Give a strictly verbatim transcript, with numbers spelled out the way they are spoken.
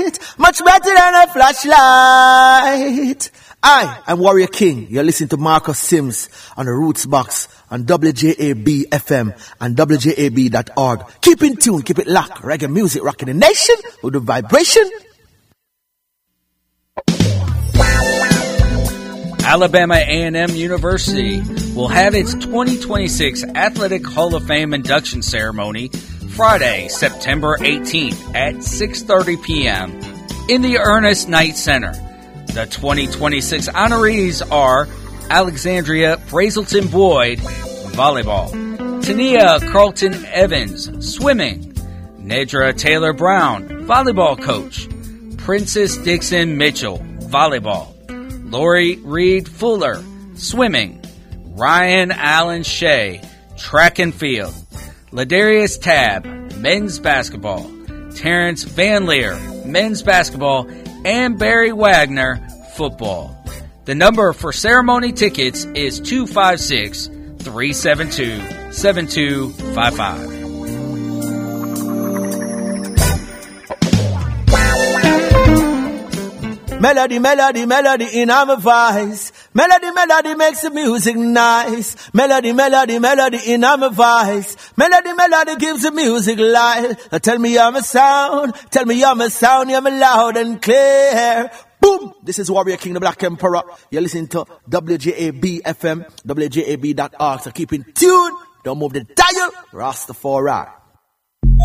light, much better than a flashlight. I am Warrior King. You're listening to Marcus Sims on the Roots Box on W J A B F M and W J A B dot org. Keep in tune, keep it locked. Reggae music rocking the nation with the vibration. Alabama A and M University will have its twenty twenty-six Athletic Hall of Fame induction ceremony Friday, September eighteenth at six thirty p.m. in the Ernest Knight Center. The twenty twenty-six honorees are Alexandria Brazelton Boyd, volleyball; Tania Carlton Evans, swimming; Nedra Taylor Brown, volleyball coach; Princess Dixon Mitchell, volleyball; Lori Reed Fuller, swimming; Ryan Allen Shea, track and field; Ladarius Tabb, men's basketball; Terrence Van Leer, men's basketball; and Barry Wagner, football. The number for ceremony tickets is two five six, three seven two, seven two five five. Melody, melody, melody in our voice. Melody, melody makes the music nice. Melody, melody, melody in our voice. Melody, melody gives the music life. Now tell me I'm a sound. Tell me I'm a sound. You're loud and clear. Boom! This is Warrior King, the Black Emperor. You're listening to W J A B F M, W J A B dot org. So keep in tune. Don't move the dial. Rastafari.